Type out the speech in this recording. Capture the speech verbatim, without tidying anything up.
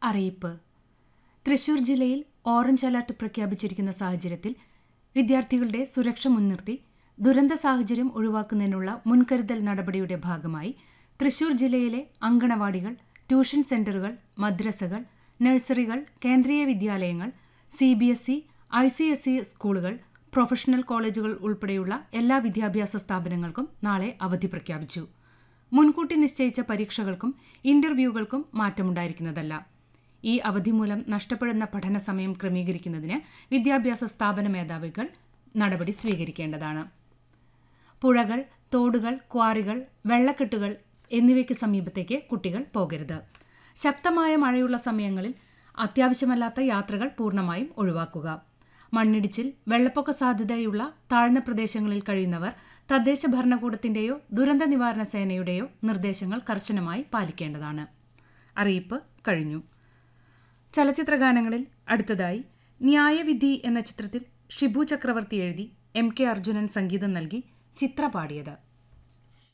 അറിയിപ്പ്. തൃശൂർ ജില്ലയിൽ orange alert പ്രഖ്യാപിച്ചിരിക്കുന്ന സാഹചര്യത്തിൽ വിദ്യാർത്ഥികളുടെ സുരക്ഷ മുൻനിർത്തി ദുരന്ത സാഹചര്യം ഒഴിവാക്കുന്നതിനുള്ള മുൻകരുതൽ നടപടിയുടെ ഭാഗമായി തൃശൂർ ജില്ലയിലെ അങ്കണവാടികൾ, ട്യൂഷൻ സെന്ററുകൾ, മദ്രസകൾ, നഴ്സറികൾ, കേന്ദ്രീയ വിദ്യാലയങ്ങൾ, C B S E, I C S E സ്കൂളുകൾ, പ്രൊഫഷണൽ കോളേജുകൾ ഉൾപ്പെടെയുള്ള എല്ലാ വിദ്യാഭ്യാസ സ്ഥാപനങ്ങൾക്കും നാളെ അവധി പ്രഖ്യാപിച്ചു. മുൻകൂട്ടി നിശ്ചയിച്ച പരീക്ഷകൾക്കും ഇന്റർവ്യൂകൾക്കും മാറ്റമുണ്ടായിരിക്കുന്നതല്ല. ഈ അവധി മൂലം നഷ്ടപ്പെടുന്ന പഠന സമയം ക്രമീകരിക്കുന്നതിന് വിദ്യാഭ്യാസ സ്ഥാപന മേധാവികൾ നടപടി സ്വീകരിക്കേണ്ടതാണ്. പുഴകൾ, തോടുകൾ, ക്വാറികൾ, വെള്ളക്കെട്ടുകൾ എന്നിവയ്ക്ക് സമീപത്തേക്ക് കുട്ടികൾ പോകരുത്. ശക്തമായ മഴയുള്ള സമയങ്ങളിൽ അത്യാവശ്യമല്ലാത്ത യാത്രകൾ പൂർണ്ണമായും ഒഴിവാക്കുക. മണ്ണിടിച്ചിൽ, വെള്ളപ്പൊക്ക സാധ്യതയുള്ള താഴ്ന്ന പ്രദേശങ്ങളിൽ കഴിയുന്നവർ തദ്ദേശ ഭരണകൂടത്തിന്റെയോ ദുരന്ത നിവാരണ സേനയുടെയോ നിർദ്ദേശങ്ങൾ കർശനമായി പാലിക്കേണ്ടതാണ്. അറിയിപ്പ് കഴിഞ്ഞു. ചലച്ചിത്രഗാനങ്ങളിൽ അടുത്തതായി ന്യായവിധി എന്ന ചിത്രത്തിൽ ഷിബു ചക്രവർത്തി എഴുതി എം കെ അർജുനൻ സംഗീതം നൽകി ചിത്ര പാടിയത്.